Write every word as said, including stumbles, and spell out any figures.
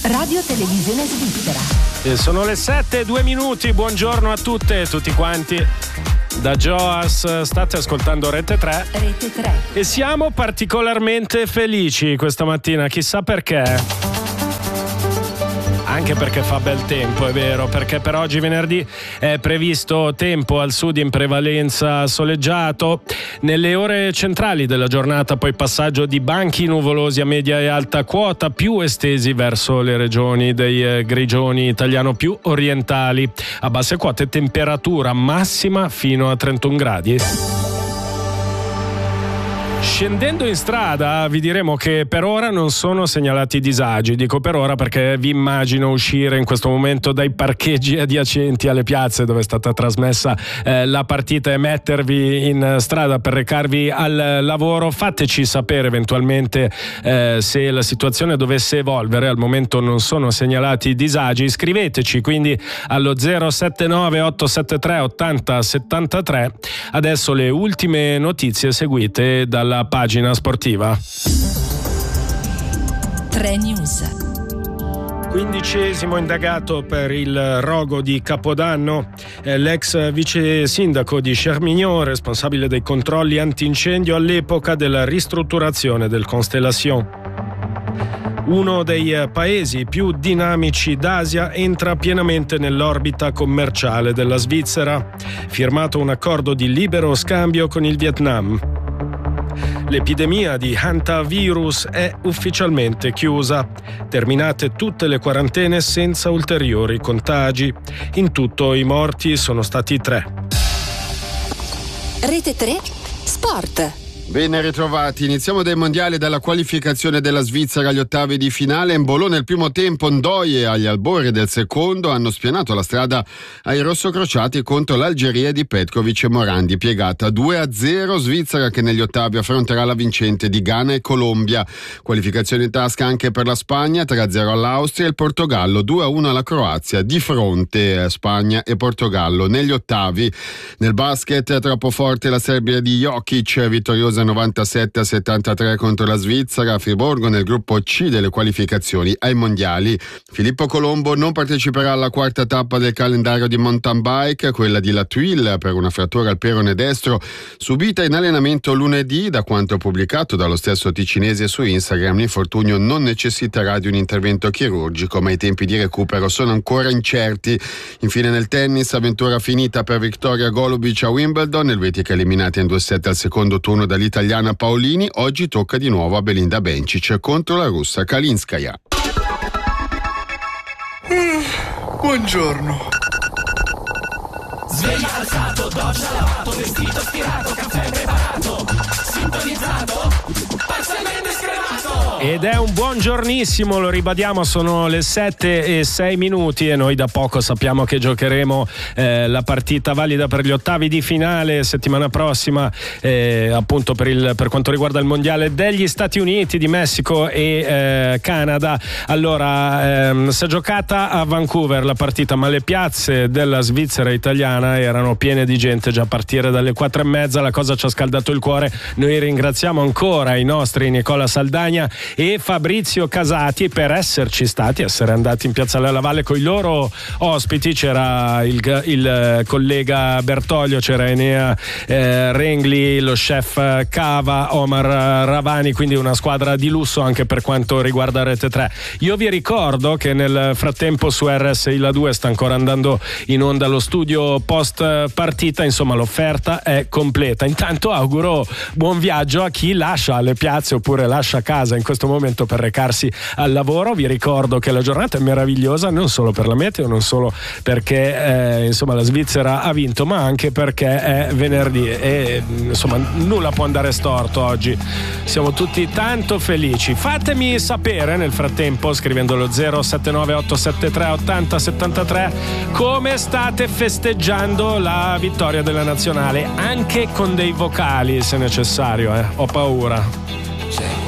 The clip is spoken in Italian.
Radio Televisione Svizzera. E sono le sette e due minuti, buongiorno a tutte e tutti quanti. Da Joas state ascoltando Rete tre. Rete tre. E siamo particolarmente felici questa mattina, chissà perché. Anche perché fa bel tempo, è vero, perché per oggi venerdì è previsto tempo al sud in prevalenza soleggiato. Nelle ore centrali della giornata poi passaggio di banchi nuvolosi a media e alta quota più estesi verso le regioni dei eh, grigioni italiano più orientali. A basse quote temperatura massima fino a trentuno gradi. Scendendo in strada vi diremo che per ora non sono segnalati disagi. Dico per ora perché vi immagino uscire in questo momento dai parcheggi adiacenti alle piazze dove è stata trasmessa eh, la partita e mettervi in strada per recarvi al lavoro. Fateci sapere eventualmente eh, se la situazione dovesse evolvere. Al momento non sono segnalati disagi. Scriveteci quindi allo zero sette nove otto sette tre otto zero sette tre. Adesso le ultime notizie seguite dalla pagina sportiva. tre News. Quindicesimo indagato per il rogo di Capodanno, l'ex vice sindaco di Chermignon, responsabile dei controlli antincendio all'epoca della ristrutturazione del Constellation. Uno dei paesi più dinamici d'Asia entra pienamente nell'orbita commerciale della Svizzera. Firmato un accordo di libero scambio con il Vietnam. L'epidemia di hantavirus è ufficialmente chiusa. Terminate tutte le quarantene senza ulteriori contagi. In tutto i morti sono stati tre. Rete tre Sport. Ben ritrovati, iniziamo dai mondiali e dalla qualificazione della Svizzera agli ottavi di finale. Embolo nel primo tempo, Ndoye agli albori del secondo hanno spianato la strada ai rossocrociati contro l'Algeria di Petkovic e Morandi, piegata due a zero. Svizzera che negli ottavi affronterà la vincente di Ghana e Colombia. Qualificazione in tasca anche per la Spagna, tre a zero all'Austria e il Portogallo, due a uno alla Croazia, di fronte a Spagna e Portogallo negli ottavi. Nel basket troppo forte la Serbia di Jokic, vittoriosa novantasette a settantatré contro la Svizzera a Friburgo nel gruppo C delle qualificazioni ai mondiali. Filippo Colombo non parteciperà alla quarta tappa del calendario di mountain bike, quella di La Tuile, per una frattura al perone destro subita in allenamento lunedì. Da quanto pubblicato dallo stesso ticinese su Instagram, l'infortunio non necessiterà di un intervento chirurgico, ma i tempi di recupero sono ancora incerti. Infine nel tennis, avventura finita per Victoria Golubic a Wimbledon, elvetica eliminata in due set al secondo turno dall'italiana Paolini. Oggi tocca di nuovo a Belinda Bencic contro la russa Kalinskaya. Mm, buongiorno. Sveglia alzato, doccia lavato, vestito stirato, caffè preparato, sintonizzato, parzialmente scremato. Ed è un buongiornissimo, lo ribadiamo, sono le sette e sei minuti e noi da poco sappiamo che giocheremo eh, la partita valida per gli ottavi di finale settimana prossima, eh, appunto per, il, per quanto riguarda il mondiale degli Stati Uniti, di Messico e eh, Canada. Allora, ehm, si è giocata a Vancouver la partita, ma le piazze della Svizzera italiana erano piene di gente già a partire dalle quattro e mezza. La cosa ci ha scaldato il cuore. Noi ringraziamo ancora i nostri Nicola Saldagna e Fabrizio Casati per esserci stati, essere andati in Piazzale alla Valle con i loro ospiti. C'era il, il collega Bertoglio, c'era Enea eh, Rengli, lo chef Cava, Omar Ravani, quindi una squadra di lusso anche per quanto riguarda Rete tre. Io vi ricordo che nel frattempo su R S I La due sta ancora andando in onda lo studio post partita, insomma l'offerta è completa. Intanto auguro buon viaggio a chi lascia le piazze oppure lascia casa in questo momento per recarsi al lavoro. Vi ricordo che la giornata è meravigliosa non solo per la meteo, non solo perché eh, insomma la Svizzera ha vinto, ma anche perché è venerdì e insomma nulla può andare storto oggi. Siamo tutti tanto felici. Fatemi sapere nel frattempo scrivendolo zero sette nove otto sette tre otto zero sette tre come state festeggiando la vittoria della nazionale, anche con dei vocali se necessario, eh. Ho paura.